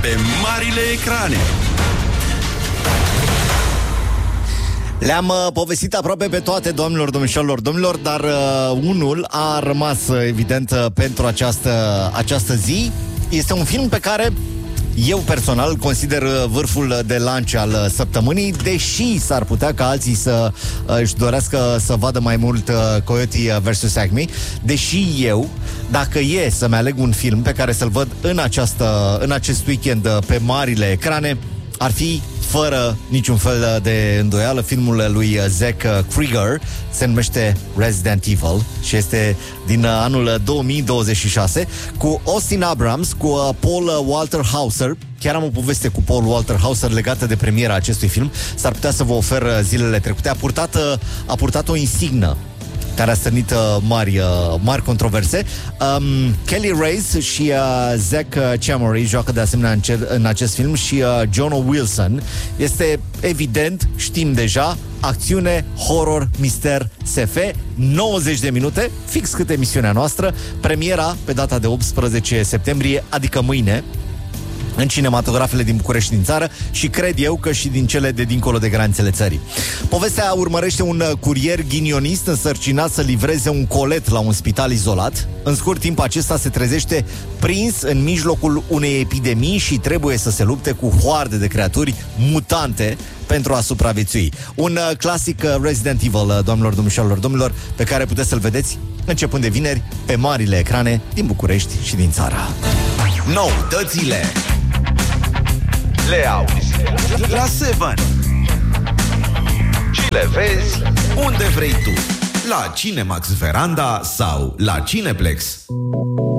pe marile ecrane. Le-am povestit aproape pe toate, doamnelor, domnilor, dar unul a rămas, evident, pentru această zi. Este un film pe care eu personal consider vârful de lance al săptămânii, deși s-ar putea ca alții să își dorească să vadă mai mult Coyote vs. Acme, deși eu, dacă e să-mi aleg un film pe care să-l văd în acest weekend pe marile ecrane, ar fi fără niciun fel de îndoială filmul lui Zack Krieger. Se numește Resident Evil și este din anul 2026 cu Austin Abrams, cu Paul Walter Hauser. Chiar am o poveste cu Paul Walter Hauser legată de premiera acestui film. S-ar putea să vă ofer zilele trecute. A purtat o insignă care a stârnit mari controverse. Kelly Reyes și Zach Chamory joacă de asemenea în acest film și John Wilson. Este evident, știm deja, acțiune, horror, mister, SF, 90 de minute, fix cât emisiunea noastră. Premiera pe data de 18 septembrie, adică mâine, în cinematografele din București și din țară și cred eu că și din cele de dincolo de granițele țării. Povestea urmărește un curier ghinionist însărcinat să livreze un colet la un spital izolat. În scurt timp acesta se trezește prins în mijlocul unei epidemii și trebuie să se lupte cu hoarde de creaturi mutante pentru a supraviețui. Un clasic Resident Evil, doamnelor, domnilor, pe care puteți să-l vedeți începând de vineri pe marile ecrane din București și din țară. Noutățile le auzi la 7 și le vezi unde vrei tu, la Cinemax Veranda sau la Cineplex.